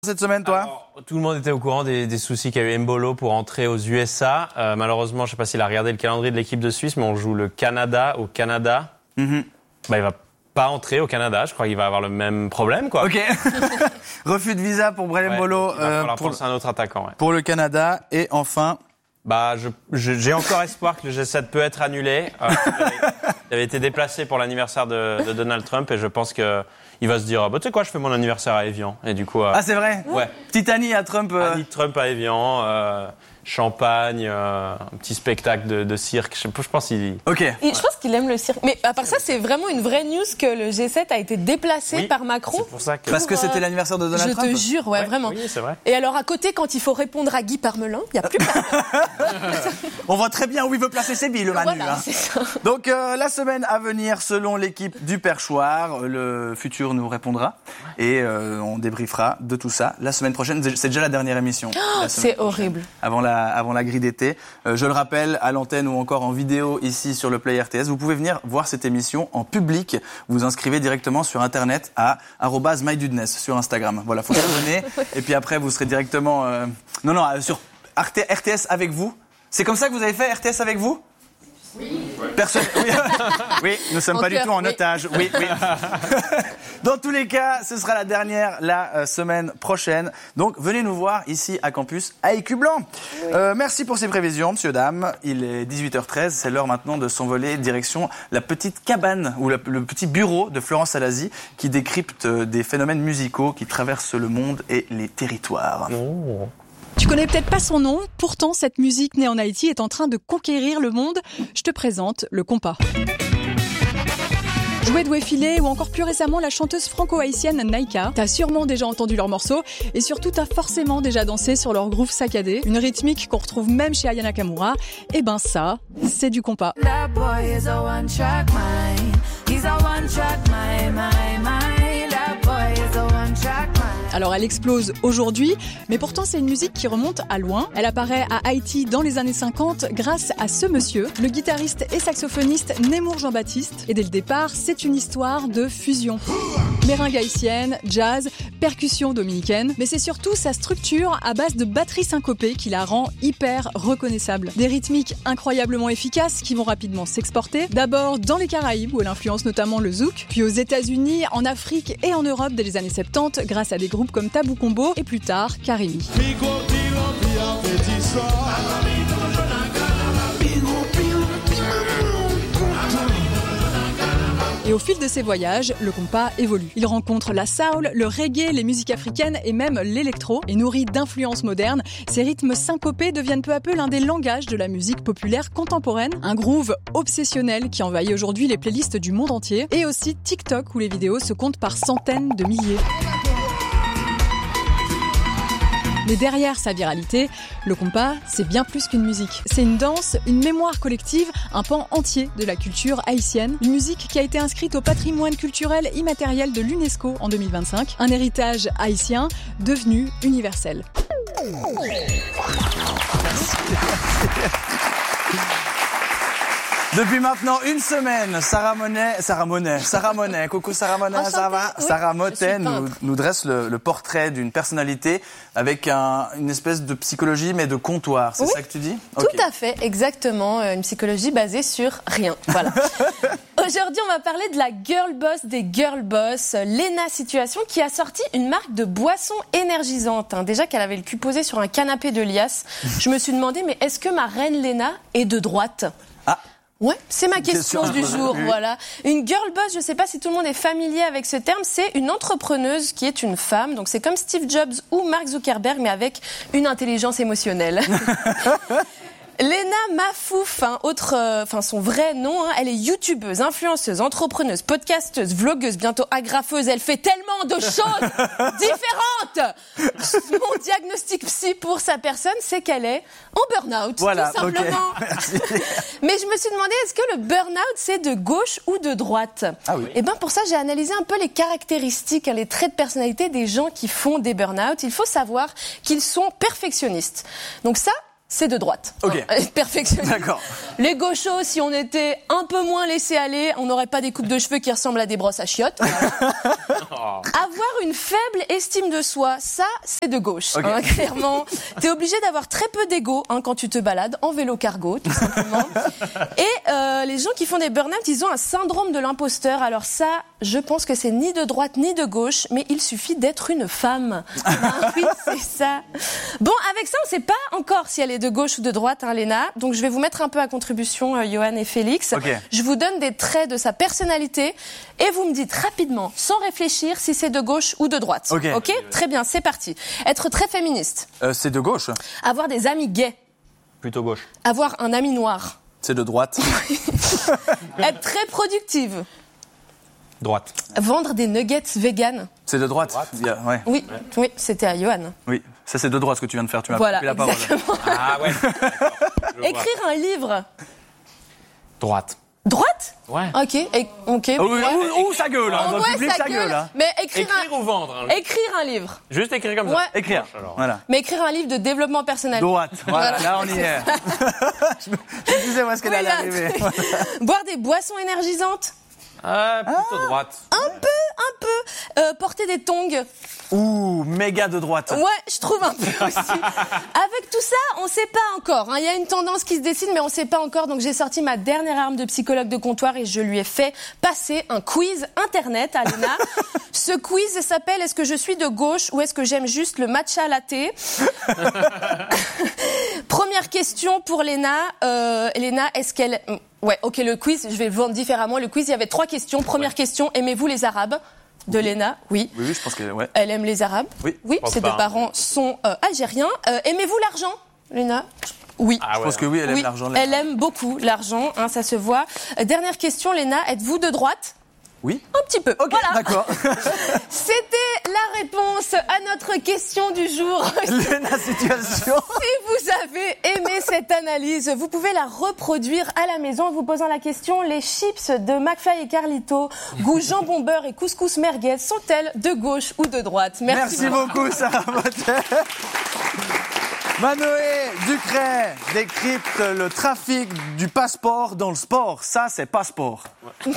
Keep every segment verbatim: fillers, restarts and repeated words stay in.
Cette semaine, toi? Alors, tout le monde était au courant des, des soucis qu'a eu Embolo pour entrer aux U S A. Euh, malheureusement, je ne sais pas s'il a regardé le calendrier de l'équipe de Suisse, mais on joue le Canada au Canada. Mm-hmm. Bah, il va pas entrer au Canada. Je crois qu'il va avoir le même problème, quoi. Ok. Refus de visa pour Brel Embolo. Ouais, il va falloir euh, pour penser à un autre attaquant. Ouais. Pour le Canada. Et enfin... Bah, je, je, j'ai encore espoir que le G sept peut être annulé. Euh, il avait été déplacé pour l'anniversaire de, de Donald Trump et je pense que il va se dire, bah, tu sais quoi, je fais mon anniversaire à Évian. Et du coup, euh, ah, c'est vrai? Ouais. Petite Annie à Trump. Euh... Annie Trump à Évian, euh, champagne, euh, un petit spectacle de, de cirque. Je, je pense qu'il. Ok. Et je pense qu'il aime le cirque. Mais à part ça, c'est vraiment une vraie news que le G sept a été déplacé oui, par Macron. C'est pour ça que. Parce que c'était l'anniversaire de Donald je Trump. Je te jure, ouais, ouais, vraiment. Oui, c'est vrai. Et alors à côté, quand il faut répondre à Guy Parmelin, il n'y a plus personne. On voit très bien où il veut placer ses billes, le Manu. Voilà, hein. c'est ça. Donc euh, la semaine à venir, selon l'équipe du Perchoir, le futur nous répondra et euh, on débriefera de tout ça. La semaine prochaine, c'est déjà la dernière émission. Oh, la c'est horrible. Avant la, avant la grille d'été. Euh, je le rappelle, à l'antenne ou encore en vidéo ici sur le Play R T S, vous pouvez venir voir cette émission en public. Vous vous inscrivez directement sur Internet à arobase mydudness sur Instagram. Voilà, faut s'abonner. Et puis après, vous serez directement... Euh... Non, non, sur R T S avec vous. C'est comme ça que vous avez fait R T S avec vous? Oui. Personne. Oui, oui, nous ne sommes en pas cœur, du tout en oui. otage. Oui, oui. Dans tous les cas, ce sera la dernière la euh, semaine prochaine. Donc, venez nous voir ici à Campus à Écublanc. Oui. Euh, merci pour ces prévisions, monsieur, dame. Il est dix-huit heures treize. C'est l'heure maintenant de s'envoler direction la petite cabane ou la, le petit bureau de Florence Alazi qui décrypte des phénomènes musicaux qui traversent le monde et les territoires. Oh. Tu connais peut-être pas son nom, pourtant cette musique née en Haïti est en train de conquérir le monde. Je te présente le compas. Jouet doué filé ou encore plus récemment la chanteuse franco-haïtienne Naïka. T'as sûrement déjà entendu leurs morceaux et surtout t'as forcément déjà dansé sur leur groove saccadé, une rythmique qu'on retrouve même chez Aya Nakamura. Et ben ça, c'est du compas. Alors elle explose aujourd'hui, mais pourtant c'est une musique qui remonte à loin. Elle apparaît à Haïti dans les années cinquante grâce à ce monsieur, le guitariste et saxophoniste Nemours Jean-Baptiste. Et dès le départ, c'est une histoire de fusion. Meringue haïtienne, jazz, percussion dominicaine, mais c'est surtout sa structure à base de batterie syncopée qui la rend hyper reconnaissable. Des rythmiques incroyablement efficaces qui vont rapidement s'exporter. D'abord dans les Caraïbes où elle influence notamment le zouk, puis aux États-Unis, en Afrique et en Europe dès les années soixante-dix grâce à des groupes comme Tabou Combo et plus tard Karimi. Et au fil de ses voyages, le compas évolue. Il rencontre la soul, le reggae, les musiques africaines et même l'électro. Et nourri d'influences modernes, ces rythmes syncopés deviennent peu à peu l'un des langages de la musique populaire contemporaine. Un groove obsessionnel qui envahit aujourd'hui les playlists du monde entier. Et aussi TikTok où les vidéos se comptent par centaines de milliers. Mais derrière sa viralité, le compas, c'est bien plus qu'une musique. C'est une danse, une mémoire collective, un pan entier de la culture haïtienne. Une musique qui a été inscrite au patrimoine culturel immatériel de l'UNESCO en deux mille vingt-cinq. Un héritage haïtien devenu universel. Depuis maintenant une semaine, Sarah Monet, Sarah Monet, Sarah Monet, coucou Sarah Monet, ça va? Oui, Sarah Monet nous, nous dresse le, le portrait d'une personnalité avec un, une espèce de psychologie mais de comptoir, c'est oui, ça que tu dis? Tout okay. à fait, exactement, une psychologie basée sur rien, voilà. Aujourd'hui, on va parler de la girl boss des girl boss, Léna Situation, qui a sorti une marque de boisson énergisante. Hein. Déjà qu'elle avait le cul posé sur un canapé de liasse, je me suis demandé, mais est-ce que ma reine Léna est de droite? Ah. Ouais, c'est ma question du jour, voilà. Une girl boss, je sais pas si tout le monde est familier avec ce terme, c'est une entrepreneuse qui est une femme. Donc c'est comme Steve Jobs ou Mark Zuckerberg, mais avec une intelligence émotionnelle. Léna Mafouf, hein, autre, enfin euh, son vrai nom, hein, elle est youtubeuse, influenceuse, entrepreneuse, podcasteuse, vlogueuse, bientôt agrafeuse. Elle fait tellement de choses différentes. Mon diagnostic psy pour sa personne, c'est qu'elle est en burn-out, voilà, tout simplement. Okay. Mais je me suis demandé, est-ce que le burn-out c'est de gauche ou de droite? Ah oui. Et ben pour ça, j'ai analysé un peu les caractéristiques, les traits de personnalité des gens qui font des burn-out. Il faut savoir qu'ils sont perfectionnistes. Donc ça. c'est de droite. Ok. Hein, perfectionniste. D'accord. Les gauchos, si on était un peu moins laissés aller, on n'aurait pas des coupes de cheveux qui ressemblent à des brosses à chiottes. Voilà. Avoir une faible estime de soi, ça, c'est de gauche. Okay. Hein, clairement. T'es obligé d'avoir très peu d'ego hein, quand tu te balades en vélo cargo, tout simplement. Et euh, les gens qui font des burn-out, ils ont un syndrome de l'imposteur. Alors ça, je pense que c'est ni de droite ni de gauche, mais il suffit d'être une femme. Hein, oui, c'est ça. Bon, avec ça, on ne sait pas encore si elle est de gauche ou de droite, hein, Léna. Donc je vais vous mettre un peu à contribution, euh, Johan et Félix. Okay. Je vous donne des traits de sa personnalité et vous me dites rapidement, sans réfléchir, si c'est de gauche ou de droite. Ok. Ok, très bien, c'est parti. Être très féministe. Euh, c'est de gauche. Avoir des amis gays. Plutôt gauche. Avoir un ami noir. C'est de droite. Être très productive. Droite. Vendre des nuggets véganes. C'est de droite. Il y a- ouais. Oui, oui, c'était à Johan. Oui, ça c'est de droite ce que tu viens de faire. Tu m'as Voilà, coupé la parole. exactement. Ah ouais. Écrire un livre. Droite. Droite. Ouais. Ok, et, ok. Oh, oui, Ouais. ou, ou ça gueule, hein. En Dans le vrai, public, ça ça gueule. gueule. Hein. Mais écrire, Écrire un... ou vendre hein. écrire un livre. Juste écrire comme ça. Ouais. Écrire. Alors. Voilà. Mais écrire un livre de développement personnel. Droite. Voilà, Voilà. là on y est. je, me, je me disais où est-ce qu'elle Oui, allait là, arriver. Boire des boissons énergisantes. Ah, plutôt droite. Un peu, un peu. Euh, porter des tongs. Ouh, méga de droite. Ouais, je trouve un peu aussi. Avec tout ça, on sait pas encore. Hein. Il y a une tendance qui se dessine, mais on sait pas encore. Donc j'ai sorti ma dernière arme de psychologue de comptoir et je lui ai fait passer un quiz internet à Léna. Ce quiz s'appelle « Est-ce que je suis de gauche ou est-ce que j'aime juste le matcha latte ?» Première question pour Léna. Euh, Léna, est-ce qu'elle... Ouais, ok, le quiz, je vais le vendre différemment. Le quiz, il y avait trois questions. Première question, aimez-vous les Arabes ? De oui. Léna, oui. Oui, oui, je pense que ouais. Elle aime les Arabes. Oui. Oui, ses deux pas, parents sont euh, algériens. Euh, aimez-vous l'argent, Léna ? Oui. Ah ouais. Je pense que oui, elle aime oui, l'argent. elle aime beaucoup l'argent, hein, ça se voit. Euh, dernière question, Léna, êtes-vous de droite ? Oui. Un petit peu. Ok, voilà. d'accord. C'était la réponse à notre question du jour. Léna, situation. Si vous avez aimé cette analyse, vous pouvez la reproduire à la maison en vous posant la question, les chips de McFly et Carlito, goût jambon beurre et couscous merguez, sont-elles de gauche ou de droite ? Merci, Merci beaucoup, Sarah Motter. Manoé Ducret décrypte le trafic du passeport dans le sport. Ça, c'est passeport. Ouais.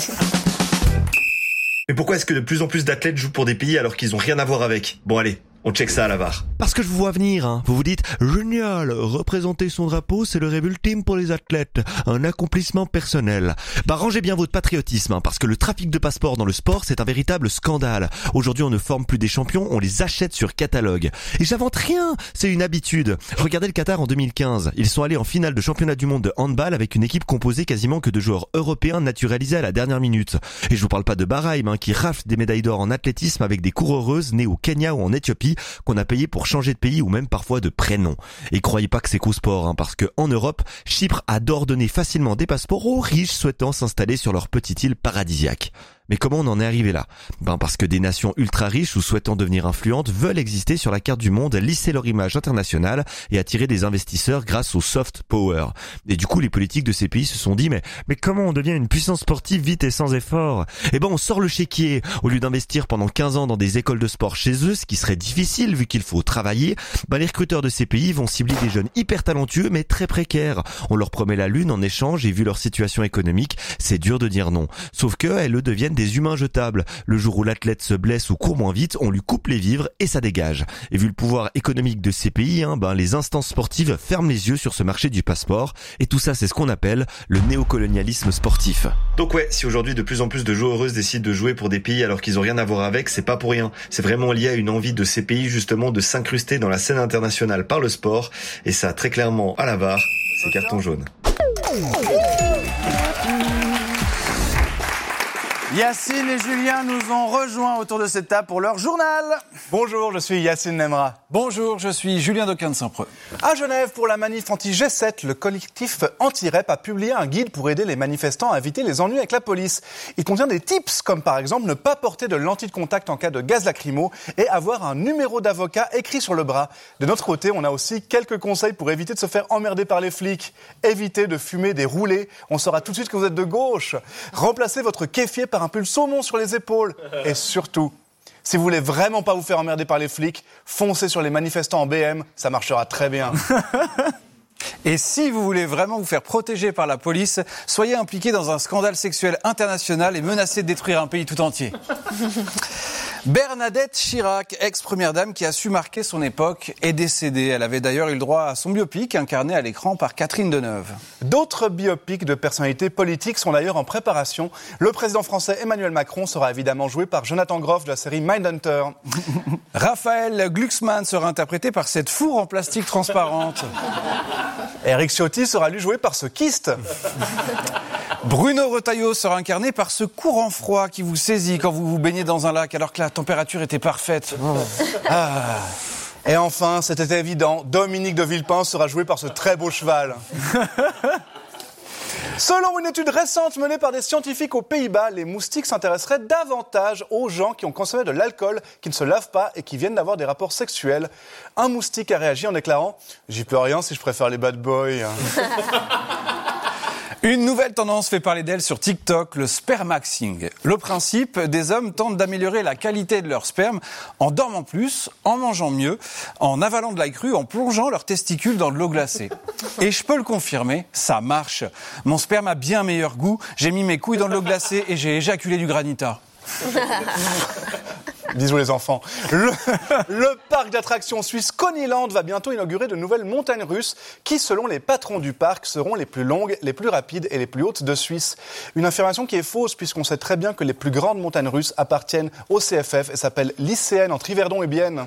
Mais pourquoi est-ce que de plus en plus d'athlètes jouent pour des pays alors qu'ils ont rien à voir avec ? Bon allez, on check ça à la V A R. Parce que je vous vois venir, hein. Vous vous dites « Génial, représenter son drapeau, c'est le rêve ultime pour les athlètes, un accomplissement personnel. » Bah rangez bien votre patriotisme, hein, parce que le trafic de passeports dans le sport, c'est un véritable scandale. Aujourd'hui, on ne forme plus des champions, on les achète sur catalogue. Et j'invente rien, c'est une habitude. Regardez le Qatar en deux mille quinze. Ils sont allés en finale de championnat du monde de handball avec une équipe composée quasiment que de joueurs européens naturalisés à la dernière minute. Et je vous parle pas de Bahreïn, hein, qui rafle des médailles d'or en athlétisme avec des coureuses nées au Kenya ou en Éthiopie qu'on a payé pour changer de pays ou même parfois de prénom. Et croyez pas que c'est qu'au sport, hein, parce que en Europe, Chypre adore donner facilement des passeports aux riches souhaitant s'installer sur leur petite île paradisiaque. Mais comment on en est arrivé là ? Ben parce que des nations ultra riches ou souhaitant devenir influentes veulent exister sur la carte du monde, lisser leur image internationale et attirer des investisseurs grâce au soft power. Et du coup, les politiques de ces pays se sont dit mais mais comment on devient une puissance sportive vite et sans effort ? Eh ben on sort le chéquier. Au lieu d'investir pendant quinze ans dans des écoles de sport chez eux, ce qui serait difficile vu qu'il faut travailler, ben les recruteurs de ces pays vont cibler des jeunes hyper talentueux mais très précaires. On leur promet la lune en échange et vu leur situation économique, c'est dur de dire non. Sauf que elles le deviennent des humains jetables. Le jour où l'athlète se blesse ou court moins vite, on lui coupe les vivres et ça dégage. Et vu le pouvoir économique de ces pays, hein, ben les instances sportives ferment les yeux sur ce marché du passeport. Et tout ça, c'est ce qu'on appelle le néocolonialisme sportif. Donc ouais, si aujourd'hui de plus en plus de joueuses décident de jouer pour des pays alors qu'ils ont rien à voir avec, c'est pas pour rien. C'est vraiment lié à une envie de ces pays justement de s'incruster dans la scène internationale par le sport. Et ça, très clairement, à la V A R, c'est carton jaune. Yacine et Julien nous ont rejoints autour de cette table pour leur journal. Bonjour, je suis Yacine Nemra. Bonjour, je suis Julien Dequin-Saint-Preux. À Genève, pour la manif anti-G sept, le collectif Anti-Rep a publié un guide pour aider les manifestants à éviter les ennuis avec la police. Il contient des tips comme par exemple ne pas porter de lentilles de contact en cas de gaz lacrymo et avoir un numéro d'avocat écrit sur le bras. De notre côté, on a aussi quelques conseils pour éviter de se faire emmerder par les flics. Évitez de fumer des roulés, on saura tout de suite que vous êtes de gauche. Remplacez votre kéfier par un pull saumon sur les épaules. Et surtout, si vous voulez vraiment pas vous faire emmerder par les flics, foncez sur les manifestants en B M, ça marchera très bien. Et si vous voulez vraiment vous faire protéger par la police, soyez impliqué dans un scandale sexuel international et menacé de détruire un pays tout entier. Bernadette Chirac, ex-première dame qui a su marquer son époque, est décédée. Elle avait d'ailleurs eu le droit à son biopic incarné à l'écran par Catherine Deneuve. D'autres biopics de personnalités politiques sont d'ailleurs en préparation. Le président français Emmanuel Macron sera évidemment joué par Jonathan Groff de la série Mindhunter. Raphaël Glucksmann sera interprété par cette fourre en plastique transparente. Eric Ciotti sera lui joué par ce kyste. Bruno Retailleau sera incarné par ce courant froid qui vous saisit quand vous vous baignez dans un lac alors que la température était parfaite. Oh. Ah. Et enfin, c'était évident, Dominique de Villepin sera joué par ce très beau cheval. Selon une étude récente menée par des scientifiques aux Pays-Bas, les moustiques s'intéresseraient davantage aux gens qui ont consommé de l'alcool, qui ne se lavent pas et qui viennent d'avoir des rapports sexuels. Un moustique a réagi en déclarant « J'y peux rien si je préfère les bad boys ». Une nouvelle tendance fait parler d'elle sur TikTok, le spermaxing. Le principe, des hommes tentent d'améliorer la qualité de leur sperme en dormant plus, en mangeant mieux, en avalant de l'ail cru, en plongeant leurs testicules dans de l'eau glacée. Et je peux le confirmer, ça marche. Mon sperme a bien meilleur goût, j'ai mis mes couilles dans de l'eau glacée et j'ai éjaculé du granita. Bisous les enfants. Le, le parc d'attractions suisse Coneyland va bientôt inaugurer de nouvelles montagnes russes qui, selon les patrons du parc, seront les plus longues, les plus rapides et les plus hautes de Suisse. Une affirmation qui est fausse puisqu'on sait très bien que les plus grandes montagnes russes appartiennent au C F F et s'appellent l'I C N entre Yverdon et Bienne.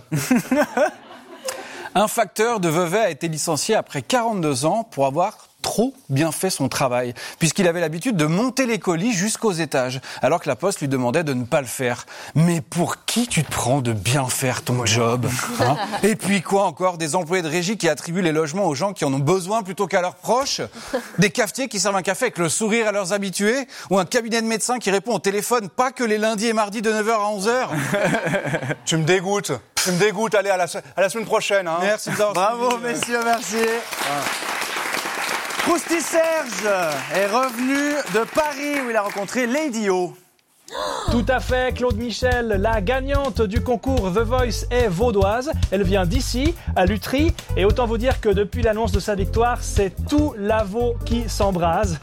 Un facteur de Vevey a été licencié après quarante-deux ans pour avoir trop bien fait son travail, puisqu'il avait l'habitude de monter les colis jusqu'aux étages, alors que la Poste lui demandait de ne pas le faire. Mais pour qui tu te prends de bien faire ton job, hein ? Et puis quoi encore ? Des employés de régie qui attribuent les logements aux gens qui en ont besoin plutôt qu'à leurs proches ? Des cafetiers qui servent un café avec le sourire à leurs habitués ? Ou un cabinet de médecins qui répond au téléphone pas que les lundis et mardis de neuf heures à onze heures ? Tu me dégoûtes, tu me dégoûtes, allez à la, à la semaine prochaine. Hein. Merci. Bravo messieurs, merci. Ah. Krusty Serge est revenu de Paris où il a rencontré Lady O. Tout à fait, Claude Michel, la gagnante du concours The Voice est vaudoise. Elle vient d'ici, à Lutry, et autant vous dire que depuis l'annonce de sa victoire, c'est tout l'Avau qui s'embrase.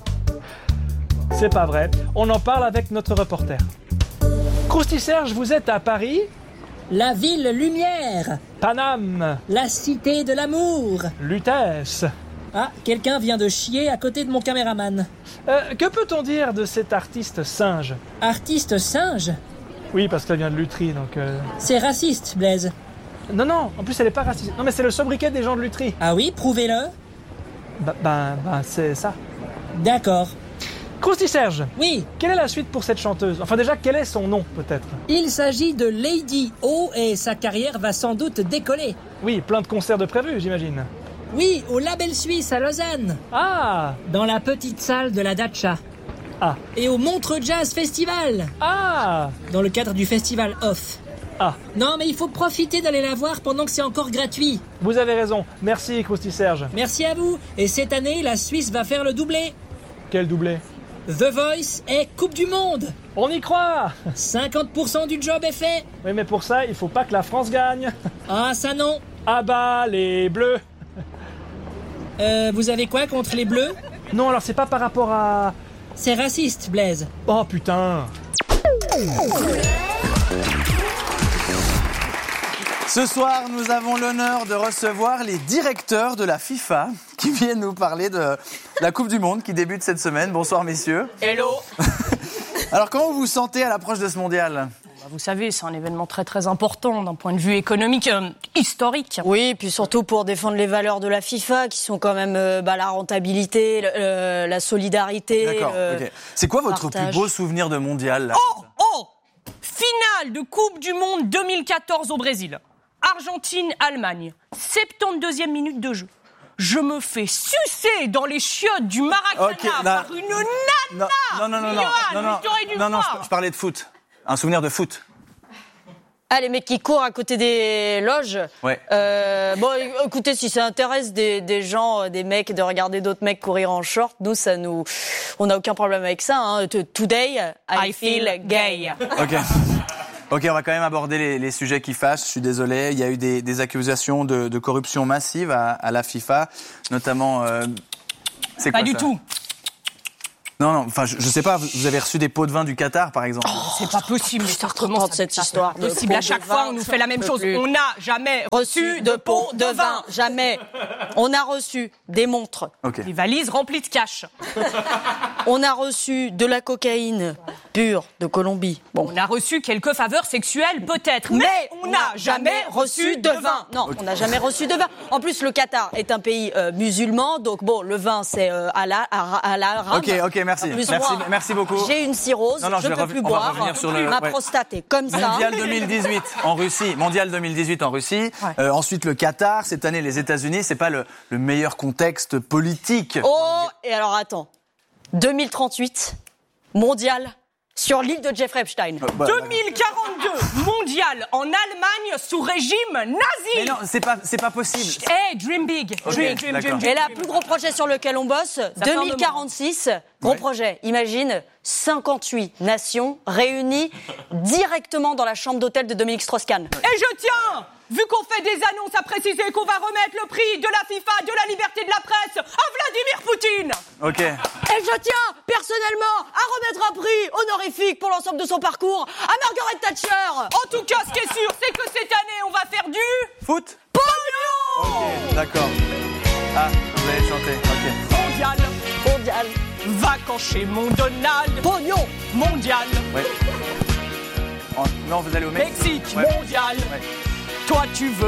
C'est pas vrai, on en parle avec notre reporter. Krusty Serge, vous êtes à Paris ? La ville lumière. Paname. La cité de l'amour. Lutèce. Ah, quelqu'un vient de chier à côté de mon caméraman. Euh, que peut-on dire de cet artiste singe ? Artiste singe ? Oui, parce qu'elle vient de Lutry, donc... Euh... C'est raciste, Blaise. Non, non, en plus elle est pas raciste. Non, mais c'est le sobriquet des gens de Lutry. Ah oui, prouvez-le. Bah, bah, bah c'est ça. D'accord. Krusty Serge. Oui. Quelle est la suite pour cette chanteuse ? Enfin déjà, quel est son nom, peut-être ? Il s'agit de Lady O et sa carrière va sans doute décoller. Oui, plein de concerts de prévus, j'imagine. Oui, au Label Suisse à Lausanne. Ah ! Dans la petite salle de la Dacha. Ah. Et au Montreux Jazz Festival. Ah ! Dans le cadre du festival Off. Ah. Non, mais il faut profiter d'aller la voir pendant que c'est encore gratuit. Vous avez raison. Merci, Krusty Serge. Merci à vous. Et cette année, la Suisse va faire le doublé. Quel doublé ? The Voice est Coupe du Monde. On y croit. cinquante pour cent du job est fait. Oui, mais pour ça, il faut pas que la France gagne. Ah, ça non. Ah bah, les Bleus. Euh, vous avez quoi contre les Bleus ? Non, alors c'est pas par rapport à... C'est raciste, Blaise. Oh putain. Ce soir, nous avons l'honneur de recevoir les directeurs de la FIFA qui viennent nous parler de la Coupe du Monde qui débute cette semaine. Bonsoir messieurs. Hello. Alors comment vous vous sentez à l'approche de ce mondial ? Vous savez, c'est un événement très très important d'un point de vue économique, euh, historique. Oui, et puis surtout pour défendre les valeurs de la FIFA qui sont quand même euh, bah, la rentabilité, le, euh, la solidarité. D'accord, euh, ok. C'est quoi votre partage. plus beau souvenir de mondial là ? Oh, oh Finale de Coupe du Monde deux mille quatorze au Brésil. Argentine-Allemagne. soixante-deuxième minute de jeu. Je me fais sucer dans les chiottes du Maracana okay, par une nana. Non, non, non, non, Johan, non, non, tu aurais dû non, non, voir. je, je parlais de foot. Un souvenir de foot. Ah, les mecs qui courent à côté des loges. Ouais. Euh, bon, écoutez, si ça intéresse des, des gens, des mecs, de regarder d'autres mecs courir en short, nous, ça nous, on n'a aucun problème avec ça. Hein. Today, I, I feel gay. Ok. Ok, on va quand même aborder les, les sujets qui fâchent. Je suis désolé. Il y a eu des, des accusations de, de corruption massive à, à la FIFA, notamment. Euh, c'est Pas quoi, du ça tout. Non, non. Enfin, je, je sais pas. Vous avez reçu des pots de vin du Qatar, par exemple. Oh, c'est pas possible. Je recommence cette histoire de possible. pot À chaque de fois, vin, on nous ça fait la ne même peut chose. plus. On n'a jamais Reçu de pot de vin, jamais. On a reçu des montres, Ok. Des valises remplies de cash. on a reçu de la cocaïne pure de Colombie. Bon. On a reçu quelques faveurs sexuelles, peut-être. Mais, Mais on n'a jamais reçu de vin. Non, on n'a jamais reçu de vin. En plus, le Qatar est un pays euh, musulman, donc bon, le vin c'est euh, à la à, à la rame. Ok, ok, merci. En plus, Merci, moi, merci beaucoup. J'ai une cirrhose, Non, non, je je ne vais peux rev- plus on va boire. revenir sur le- Ma ouais. prostate est comme ça. Mondial deux mille dix-huit en Russie. Mondial deux mille dix-huit en Russie. Ouais. Euh, ensuite le Qatar. Cette année les États-Unis. C'est pas le, le meilleur contexte politique. Oh, et alors attends. deux mille trente-huit, mondial sur l'île de Jeffrey Epstein. Euh, bah, deux mille quarante-deux, mondial en Allemagne sous régime nazi. Mais non, c'est pas, c'est pas possible. Hey, dream big. Ok, Dream, dream, d'accord. dream, dream. Et là, plus gros projet sur lequel on bosse, fait un deux mille quarante-six, gros Ouais. projet. Imagine, cinquante-huit nations réunies directement dans la chambre d'hôtel de Dominique Strauss-Kahn. Et je tiens, vu qu'on fait des annonces, à préciser qu'on va remettre le prix de la FIFA, de la liberté de la presse, à Vladimir Poutine. Ok. Et je tiens, personnellement, à remettre un prix honorifique pour l'ensemble de son parcours à Margaret Thatcher. En tout cas, ce qui est sûr, c'est que cette année, on va faire du Foot. pognon. Ok, d'accord. Ah, vous allez chanter. Ok. Mondial, Mondial. vacances chez mon Donald. Pognon. Mondial, Ouais. En- non, vous allez au Mexique. Mexique, Ouais. mondial. Ouais. Toi, tu veux